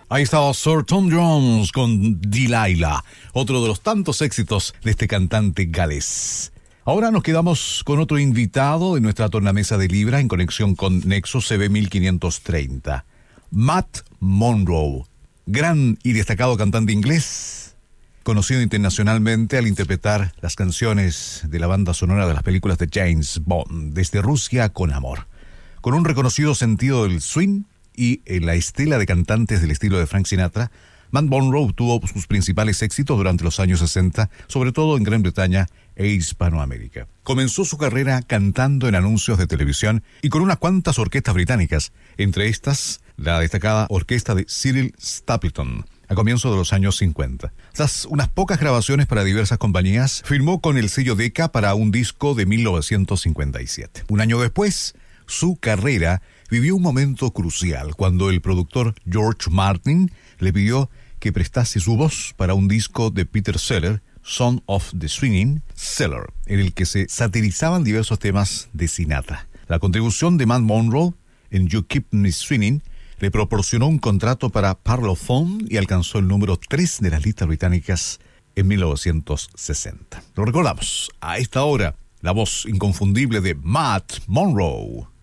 Ahí estaba Sir Tom Jones con Delilah, otro de los tantos éxitos de este cantante galés. Ahora nos quedamos con otro invitado en nuestra tornamesa de Libra en conexión con Nexus CB 1530. Matt Monro, gran y destacado cantante inglés, conocido internacionalmente al interpretar las canciones de la banda sonora de las películas de James Bond, Desde Rusia con Amor. Con un reconocido sentido del swing y en la estela de cantantes del estilo de Frank Sinatra, Matt Monro tuvo sus principales éxitos durante los años 60, sobre todo en Gran Bretaña e Hispanoamérica. Comenzó su carrera cantando en anuncios de televisión y con unas cuantas orquestas británicas, entre estas la destacada orquesta de Cyril Stapleton, a comienzos de los años 50. Tras unas pocas grabaciones para diversas compañías, firmó con el sello Decca para un disco de 1957. Un año después, su carrera vivió un momento crucial cuando el productor George Martin le pidió que prestase su voz para un disco de Peter Sellers, Son of the Swinging Cellar, en el que se satirizaban diversos temas de Sinatra. La contribución de Matt Monro en You Keep Me Swinging le proporcionó un contrato para Parlophone y alcanzó el número 3 de las listas británicas en 1960. Lo recordamos, a esta hora, la voz inconfundible de Matt Monro.